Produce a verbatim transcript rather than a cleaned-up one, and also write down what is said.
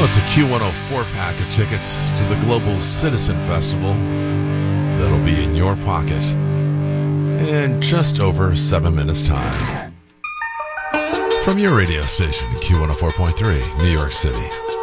Well, it's a Q one oh four pack of tickets to the Global Citizen Festival that'll be in your pocket in just over seven minutes' time. From your radio station, Q one oh four point three, New York City.